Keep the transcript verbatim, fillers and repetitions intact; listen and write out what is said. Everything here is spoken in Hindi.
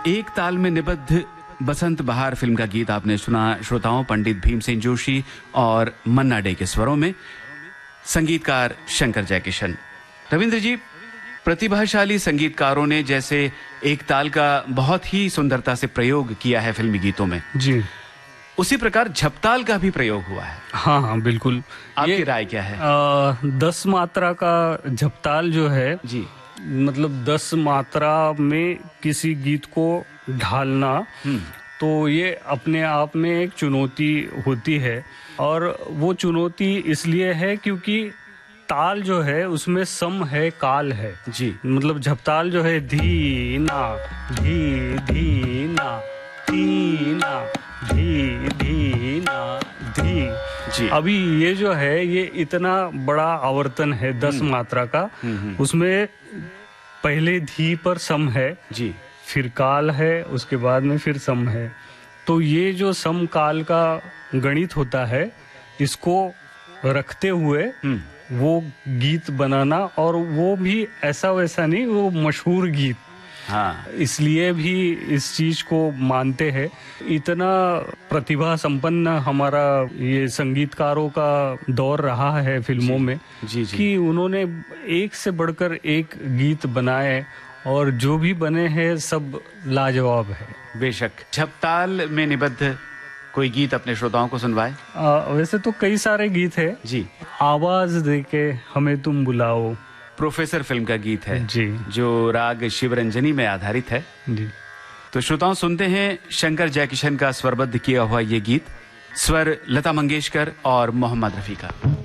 एक ताल में निबद्ध बसंत बहार फिल्म का गीत आपने सुना श्रोताओं, पंडित भीमसेन जोशी और मन्ना डे के स्वरों में, संगीतकार शंकर जयकिशन। रविंद्र जी, प्रतिभाशाली संगीतकारों ने जैसे एक ताल का बहुत ही सुंदरता से प्रयोग किया है फिल्मी गीतों में जी, उसी प्रकार झपताल का भी प्रयोग हुआ है। हाँ हाँ बिल्कुल। आपकी राय क्या है? आ, दस मात्रा का झपताल जो है जी, मतलब दस मात्रा में किसी गीत को ढालना, तो ये अपने आप में एक चुनौती होती है। और वो चुनौती इसलिए है क्योंकि ताल जो है उसमें सम है, काल है जी। मतलब झपताल जो है धी ना धी धी ना धी ना धी धी ना धी जी। अभी ये जो है ये इतना बड़ा आवर्तन है दस मात्रा का, उसमें पहले धी पर सम है जी, फिर काल है, उसके बाद में फिर सम है। तो ये जो सम काल का गणित होता है, इसको रखते हुए वो गीत बनाना, और वो भी ऐसा वैसा नहीं, वो मशहूर गीत। हाँ, इसलिए भी इस चीज को मानते हैं। इतना प्रतिभा संपन्न हमारा ये संगीतकारों का दौर रहा है फिल्मों में जी, जी। कि उन्होंने एक से बढ़कर एक गीत बनाए, और जो भी बने हैं सब लाजवाब है। बेशक। झपताल में निबद्ध कोई गीत अपने श्रोताओं को सुनवाए। आ, वैसे तो कई सारे गीत है जी। आवाज देके हमें तुम बुलाओ, प्रोफेसर फिल्म का गीत है जी, जो राग शिवरंजनी में आधारित है। जी। तो श्रोताओं, सुनते हैं शंकर जयकिशन का स्वरबद्ध किया हुआ ये गीत, स्वर लता मंगेशकर और मोहम्मद रफी का।